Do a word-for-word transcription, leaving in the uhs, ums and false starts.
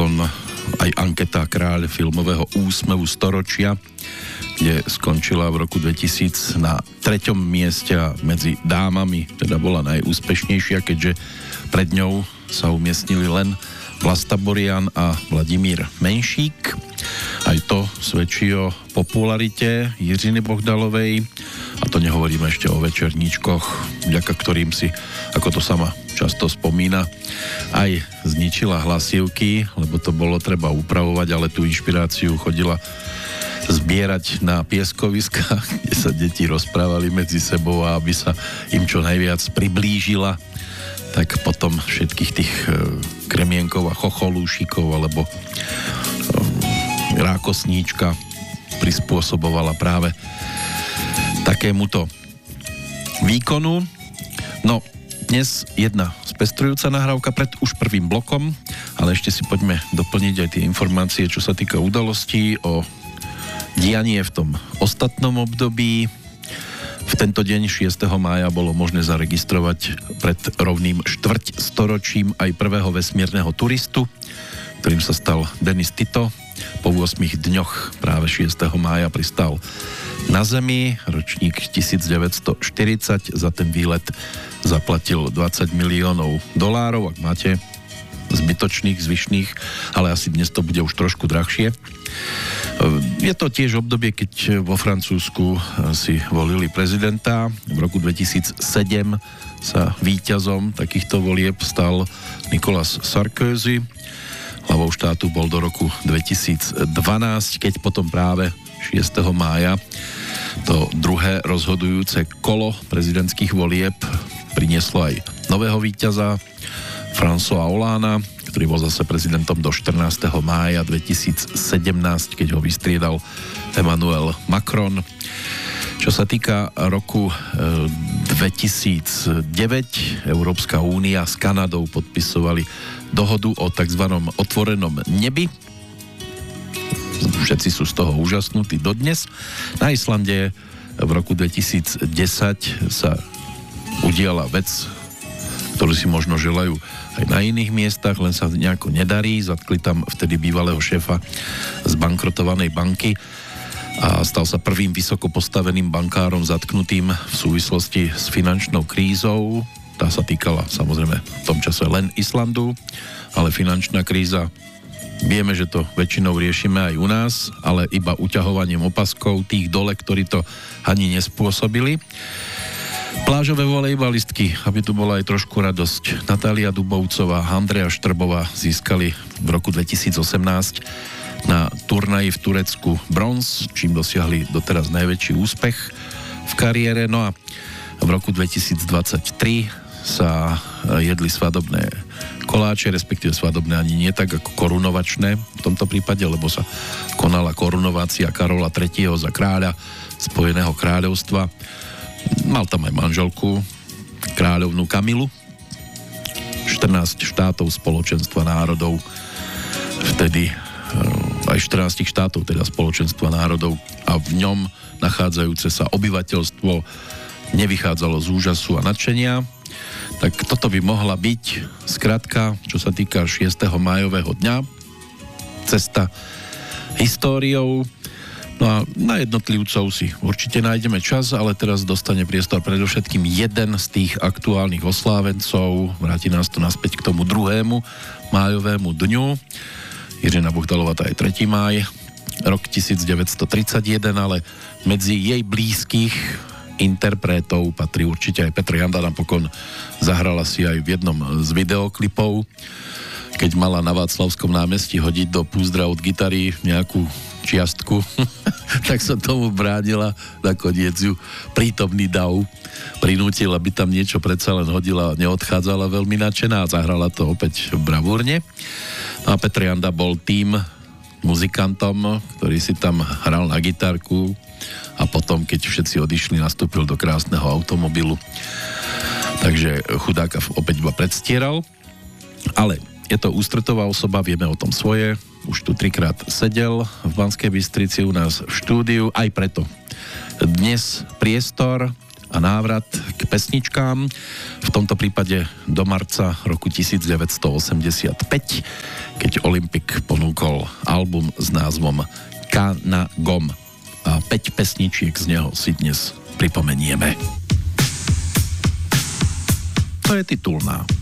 napokon aj anketa Kráľ filmového úsmevu storočia, kde skončila v roku dvetisíc na treťom mieste a medzi dámami teda bola najúspešnejšia, keďže pred ňou sa umiestnili len Vlasta Borian a Vladimír Menšík. Aj to svedčí o popularite Jiřiny Bohdalovej, a to nehovoríme ešte o večerníčkoch, vďaka ktorým si, ako to sama často spomína, aj zničila hlasivky, lebo to bolo treba upravovať, ale tú inšpiráciu chodila zbierať na pieskoviskách, kde sa deti rozprávali medzi sebou, a aby sa im čo najviac priblížila, tak potom všetkých tých kremienkov a chocholúšikov alebo rákosníčka prispôsobovala práve takémuto výkonu. No, dnes jedna spestrujúca nahrávka pred už prvým blokom, ale ešte si poďme doplniť aj tie informácie, čo sa týka udalostí, o dianie v tom ostatnom období. V tento deň šiesteho mája bolo možné zaregistrovať pred rovným štvrť storočím aj prvého vesmírneho turistu, ktorým sa stal Denis Tito. Po ôsmich dňoch práve šiesteho mája pristal na Zemi, ročník devätnásťstoštyridsať. Za ten výlet zaplatil dvadsať miliónov dolárov, ak máte zbytočných, zvyšných, ale asi dnes to bude už trošku drahšie. Je to tiež obdobie, keď vo Francúzsku si volili prezidenta. V roku dvetisícsedem sa víťazom takýchto volieb stal Nicolas Sarkozy. Hlavou štátu bol do roku dvetisícdvanásť, keď potom práve šiesteho mája to druhé rozhodujúce kolo prezidentských volieb prinieslo aj nového víťaza, François Hollanda, ktorý bol zase prezidentom do štrnásteho mája dvetisícsedemnásť, keď ho vystriedal Emmanuel Macron. Čo sa týka roku dvetisícdeväť, Európska únia s Kanadou podpisovali dohodu o tzv. Otvorenom nebi. Všetci sú z toho úžasnutí dodnes. Na Islande v roku dvetisícdesať sa udiala vec, ktorú si možno želajú aj na iných miestach, len sa nejako nedarí. Zatkli tam vtedy bývalého šéfa zbankrotovanej banky a stal sa prvým vysoko postaveným bankárom zatknutým v súvislosti s finančnou krízou. Tá sa týkala samozrejme v tom čase len Islandu, ale finančná kríza, vieme, že to väčšinou riešime aj u nás, ale iba uťahovaním opaskov tých dole, ktorí to ani nespôsobili. Plážové volejbalistky, aby tu bola aj trošku radosť, Natália Dubovcová a Andrea Štrbová získali v roku dvetisícosemnásť na turnaji v Turecku bronz, čím dosiahli doteraz najväčší úspech v kariére. No a v roku dvetisícdvadsaťtri sa jedli svadobné koláče, respektíve svadobné ani nie tak ako korunovačné v tomto prípade, lebo sa konala korunovácia Karola tretieho za kráľa Spojeného kráľovstva. Mal tam aj manželku, kráľovnú Kamilu. štrnásť štátov Spoločenstva národov, vtedy aj štrnásť štátov teda Spoločenstva národov, a v ňom nachádzajúce sa obyvateľstvo nevychádzalo z úžasu a nadšenia. Tak toto by mohla byť skratka, čo sa týka šiesteho májového dňa, cesta históriou. No a na jednotlivcov si určite nájdeme čas, ale teraz dostane priestor predovšetkým jeden z tých aktuálnych oslávencov. Vráti nás to naspäť k tomu druhému májovému dňu. Jiřina Bohdalová, tá je tretí máj, rok devätnásťstotridsaťjeden, ale medzi jej blízkych interpretov patrí určite aj Petra Janda. Napokon zahrala si aj v jednom z videoklipov, keď mala na Václavskom námestí hodiť do púzdra od gitary nejakú čiastku, tak sa tomu bránila, nakoniec ju prítomný dav prinútil, aby tam niečo predsa len hodila, neodchádzala veľmi nadšená a zahrala to opäť bravúrne. No a Petr Janda bol tým muzikantom, ktorý si tam hral na gitárku a potom, keď všetci odišli, nastúpil do krásneho automobilu. Takže chudáka opäť iba predstieral. Ale je to ústretová osoba, vieme o tom svoje. Už tu trikrát sedel v Banskej Bystrici u nás v štúdiu. Aj preto dnes priestor a návrat k pesničkám. V tomto prípade do marca roku devätnásťstoosemdesiatpäť, keď Olympik ponúkol album s názvom Kana Gom. A päť pesničiek z neho si dnes pripomenieme. To je titulná.